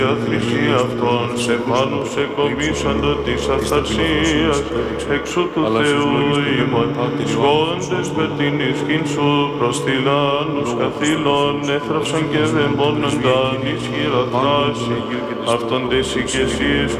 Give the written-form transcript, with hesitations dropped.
θρησκεία αυτών σε πάνω σε κομίσαντο της αυθαρσίας, εξού του Θεού ημών, σκόντες με την ισχύν σου προς θυλάνους καθήλων, έθραψαν και δαιμόνονταν ισχυρά θράση, αυτον τες οικεσίες